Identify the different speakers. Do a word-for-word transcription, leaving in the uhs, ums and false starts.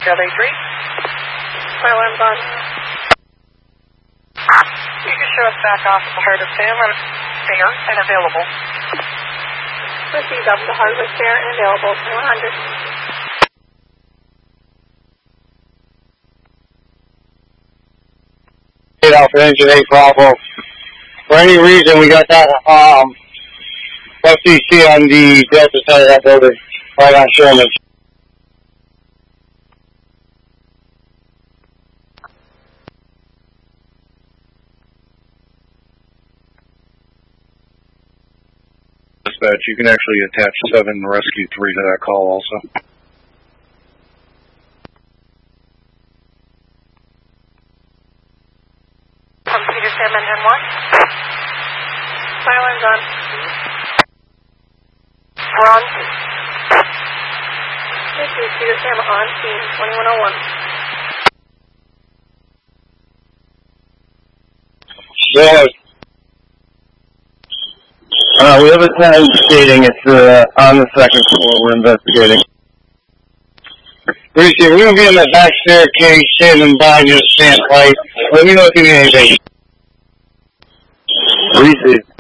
Speaker 1: Charlie three.
Speaker 2: My alarm's on.
Speaker 1: You can show us back off the heart of Sam. I'm fair and available.
Speaker 2: Received off the heart of fair and available. one hundred.
Speaker 3: Alpha Engine eight Bravo. For any reason, we got that um, F C C on the Delta side of that building, right on Sherman.
Speaker 4: Dispatch, you can actually attach seven Rescue three to that call also.
Speaker 1: From Peter Sam and N one.
Speaker 2: My alarm's on.
Speaker 1: We're on scene.
Speaker 2: This is Peter Sam on scene, twenty-one oh one.
Speaker 3: Yeah. Uh, we have a time stating it's uh, on the second floor. We're investigating. Appreciate it. We're going to be on the back staircase, standing by near the standpipe. Let me know if you need anything. Appreciate it.